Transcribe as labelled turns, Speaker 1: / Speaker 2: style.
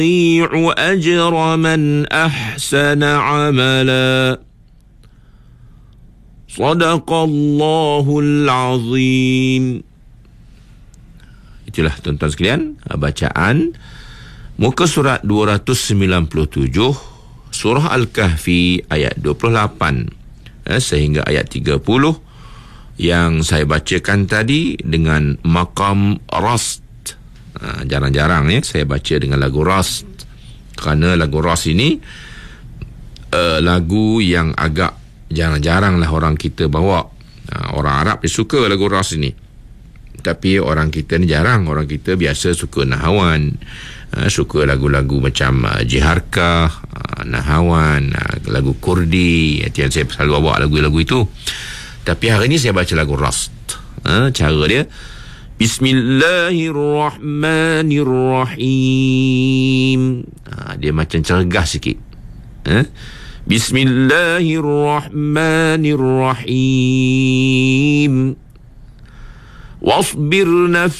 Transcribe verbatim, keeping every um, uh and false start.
Speaker 1: يضيع أجر من أحسن عملا صدق الله العظيم. Itulah tuan-tuan sekalian, bacaan muka surat dua ratus sembilan puluh tujuh surah Al-Kahfi ayat dua puluh lapan eh, sehingga ayat tiga puluh yang saya bacakan tadi dengan maqam rast. Ha, jarang-jarang ya saya baca dengan lagu rast, kerana lagu rast ini uh, lagu yang agak jarang-jarang lah orang kita bawa. Ha, orang Arab dia suka lagu rast ini, tapi orang kita ni jarang. Orang kita biasa suka Nahawan, uh, suka lagu-lagu macam uh, Jiharkah, uh, Nahawan, uh, lagu Kurdi. Yang saya selalu bawa lagu-lagu itu. Tapi hari ni saya baca lagu rast. Uh, cara dia Bismillahirrahmanirrahim. Uh, dia macam cergas sikit. Uh, Bismillahirrahmanirrahim. Wasbir nafs